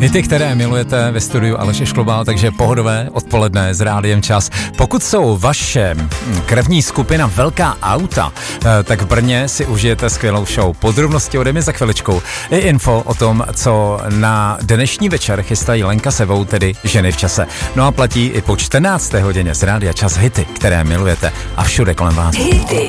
Hity, které milujete, ve studiu Aleš Šklobál, takže pohodové odpoledne s Rádiem Čas. Pokud jsou vaše krevní skupina velká auta, tak v Brně si užijete skvělou show. Podrobnosti ode mě za chviličku. I info o tom, co na dnešní večer chystají Lenka Sevou, tedy Ženy v čase. No a platí i po 14. hodině z Rádia Čas hity, které milujete a všude kolem vás. Hity.